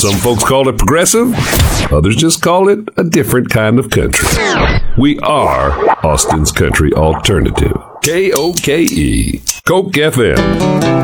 Some folks call it progressive. Others just call it a different kind of country. We are Austin's country alternative. KOKE, Coke FM.